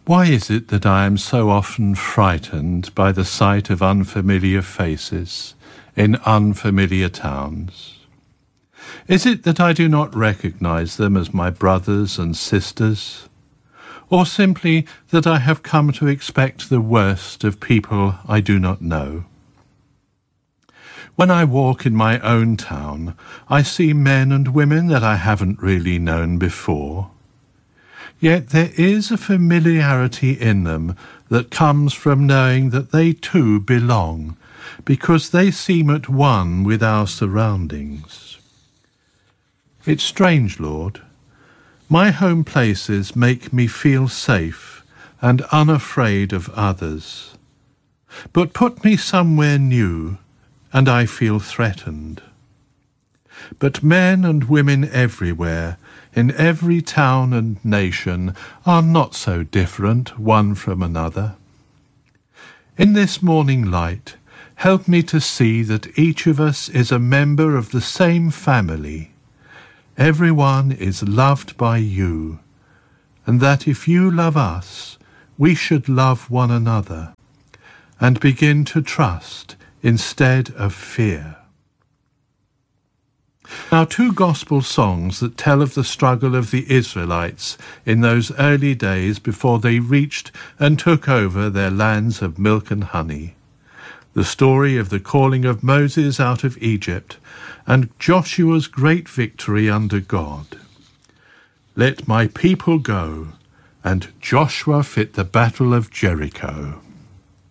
Why is it that I am so often frightened by the sight of unfamiliar faces in unfamiliar towns? Is it that I do not recognize them as my brothers and sisters? Or simply that I have come to expect the worst of people I do not know? When I walk in my own town, I see men and women that I haven't really known before. Yet there is a familiarity in them that comes from knowing that they too belong, because they seem at one with our surroundings. It's strange, Lord. My home places make me feel safe and unafraid of others. But put me somewhere new, and I feel threatened. But men and women everywhere, in every town and nation, are not so different one from another. In this morning light, help me to see that each of us is a member of the same family. Everyone is loved by you, and that if you love us, we should love one another, and begin to trust instead of fear. Now, two gospel songs that tell of the struggle of the Israelites in those early days before they reached and took over their lands of milk and honey. The story of the calling of Moses out of Egypt and Joshua's great victory under God. Let my people go, and Joshua fit the battle of Jericho.